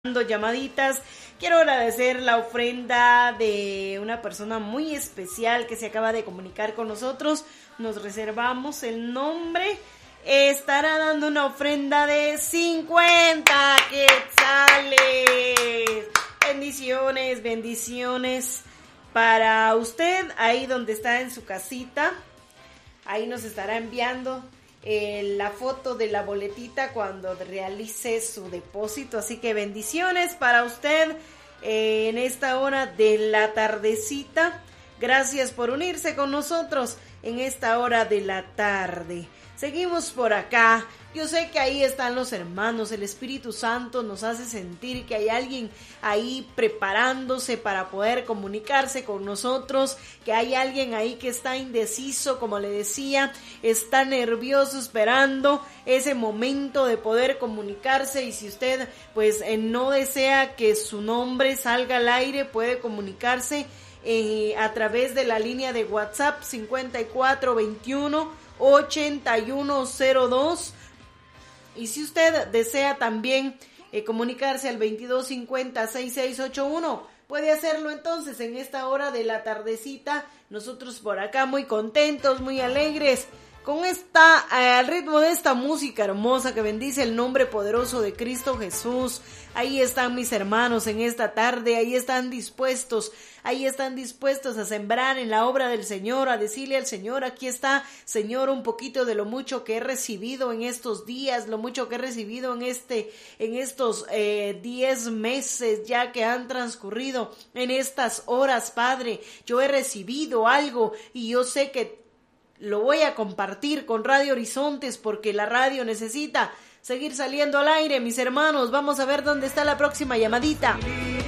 Llamaditas. Quiero agradecer la ofrenda de una persona muy especial que se acaba de comunicar con nosotros. Nos reservamos el nombre. Estará dando una ofrenda de 50 quetzales. Bendiciones, bendiciones para usted ahí donde está en su casita. Ahí nos estará enviando la foto de la boletita cuando realice su depósito, así que bendiciones para usted en esta hora de la tardecita. Gracias por unirse con nosotros en esta hora de la tarde. Seguimos por acá. Yo sé que ahí están los hermanos. El Espíritu Santo nos hace sentir que hay alguien ahí preparándose para poder comunicarse con nosotros, que hay alguien ahí que está indeciso, como le decía, está nervioso esperando ese momento de poder comunicarse. Y si usted pues no desea que su nombre salga al aire, puede comunicarse a través de la línea de WhatsApp 5421-8102. Y si usted desea también comunicarse al 2250-6681, puede hacerlo entonces en esta hora de la tardecita. Nosotros por acá muy contentos, muy alegres, con al ritmo de esta música hermosa que bendice el nombre poderoso de Cristo Jesús. Ahí están mis hermanos en esta tarde, ahí están dispuestos a sembrar en la obra del Señor, a decirle al Señor: aquí está, Señor, un poquito de lo mucho que he recibido en estos días, lo mucho que he recibido en estos 10 meses ya que han transcurrido, en estas horas, Padre. Yo he recibido algo y yo sé que lo voy a compartir con Radio Horizontes porque la radio necesita seguir saliendo al aire, mis hermanos. Vamos a ver dónde está la próxima llamadita.